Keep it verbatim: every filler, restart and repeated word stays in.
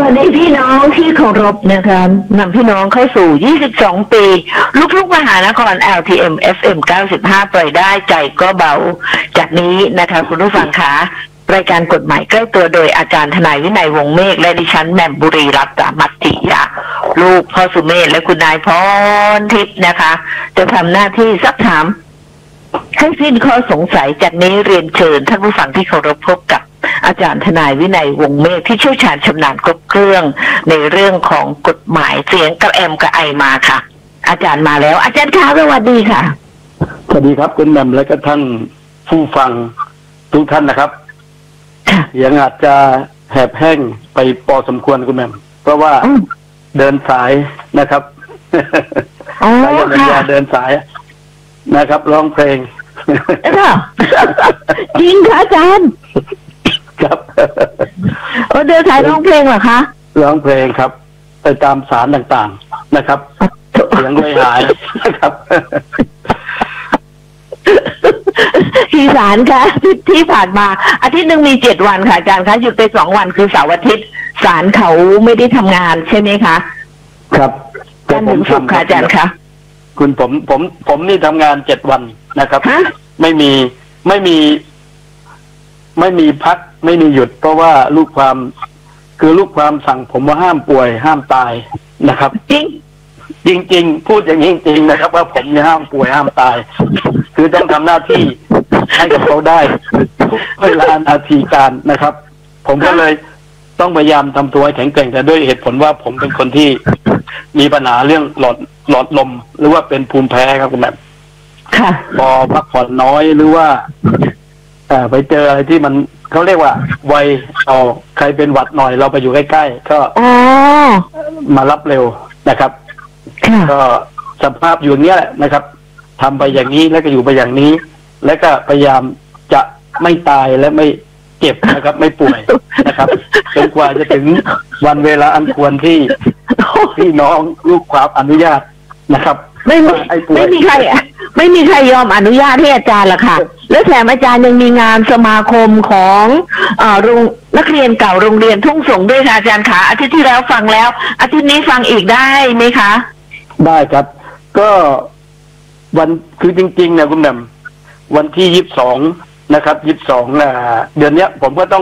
วัสดีพี่น้องที่เคารพนะคะนำพี่น้องเข้าสู่ยี่สิบสองปีลูกทุ่งมหานคร แอล ที เอ็ม เอฟ เอ็ม เก้าสิบห้า ปล่อยได้ใจก็เบาจากนี้นะคะคุณผู้ฟังคะรายการกฎหมายใกล้ตัวโดยอาจารย์ทนายวินัยวงศ์เมฆและดิฉันแหม่มบุรีรัตน์มัตติยาลูกพ่อสุเมธและคุณนายพรทิพย์นะคะจะทำหน้าที่ซักถามให้สิ้นข้อสงสัยจากนี้เรียนเชิญท่านผู้ฟังที่เคารพพบกับอาจารย์ทนายวินัยวงศ์เมฆที่เชี่ยวชาญชำนาญครบเครื่องในเรื่องของกฎหมายเสียงกระแอมกระไอมาค่ะ อาจารย์มาแล้วอาจารย์คะสวัสดีค่ะสวัสดีครับคุณแหม่มและก็ท่านผู้ฟังทุกท่านนะครับเสียงอาจจะแหบแห้งไปพอสมควรคุณแหม่มเพราะว่าเดินสายนะครับสายยาเดินสายนะครับร้องเพลงจริงค่ะอาจารย์ครับโอ้เดินสายร้องเพลงเหรอคะร้องเพลงครับไปตามศาลต่างๆนะครับเสียงไม่หายนะครับที่ศาลค่ะที่ที่ผ่านมาอาทิตย์หนึ่งมีเจ็ดวันค่ะอาจารย์คะหยุดไปสองวันคือเสาร์อาทิตย์ศาลเขาไม่ได้ทำงานใช่ไหมคะครับจันทร์ถึงศุกร์ค่ะอาจารย์คะคุณผมผมผมนี่ทำงานเจ็ดวันนะครับไม่มีไม่มีไม่มีพักไม่มีหยุดเพราะว่าลูกความคือลูกความสั่งผมว่าห้ามป่วยห้ามตายนะครับจริงจริงจริงพูดอย่างนี้จริงนะครับว่าผมเนี่ยห้ามป่วยห้ามตายคือต้องทำหน้าที่ให้กับเขาได้เวลานาทีการนะครับผมก็เลยต้องพยายามทำตัวให้แข็งแกร่งแต่ด้วยเหตุผลว่าผมเป็นคนที่มีปัญหาเรื่องหลอดหลอดลมหรือว่าเป็นภูมิแพ้ครับคุณแม่พอพักผ่อนน้อยหรือว่าไปเจออะไรที่มันเขาเรียกว่าไวเอาใครเป็นหวัดหน่อยเราไปอยู่ใกล้ๆก็มารับเร็วนะครับก็สภาพอยู่เนี้ยแหละนะครับทำไปอย่างนี้แล้วก็อยู่ไปอย่างนี้แล้วก็พยายามจะไม่ตายและไม่เจ็บนะครับไม่ป่วยนะครับจนกว่าจะถึงวันเวลาอันควรที่พี่น้องลูกความอนุญาตนะครับไม่มีไม่มีใครไม่มีใครยอมอนุญาตให้อาจารย์ล่ะค่ะแล้วแถมอาจารย์ยังมีงานสมาคมของอ่าโรงนักเรียนเก่าโรงเรียนทุ่งสงด้วยค่ะอาจารย์ขาอาทิตย์ที่แล้วฟังแล้วอาทิตย์นี้ฟังอีกได้ไหมคะได้ครับก็วันคือจริงๆเนี่ยคุณแหม่มวันที่ยี่สิบสองนะครับยี่สิบสองเดือนเนี้ยผมก็ต้อง